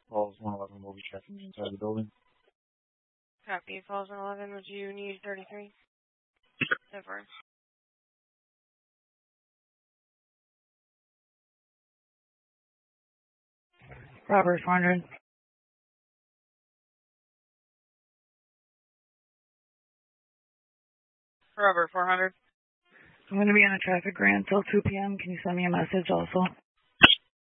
Falls 111 will be traffic inside the building. Copy. Falls 111, would you need 33? So far. Robert 400. Robert 400. I'm going to be on a traffic grant till 2 p.m. Can you send me a message also?